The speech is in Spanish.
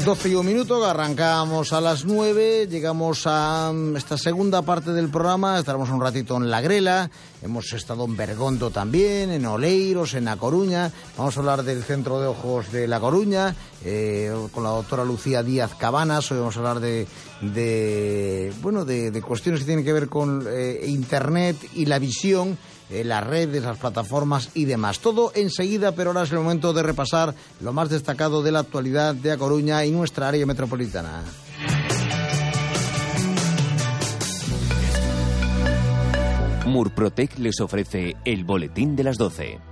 12:01, arrancamos a las 9, llegamos a esta segunda parte del programa, estaremos un ratito en La Grela, hemos estado en Bergondo también, en Oleiros, en A Coruña, vamos a hablar del Centro de Ojos de La Coruña, con la doctora Lucía Díaz Cabanas. Hoy vamos a hablar de cuestiones que tienen que ver con Internet y la visión, las redes, las plataformas y demás. Todo enseguida, pero ahora es el momento de repasar lo más destacado de la actualidad de A Coruña y nuestra área metropolitana. Murprotec les ofrece el boletín de las 12.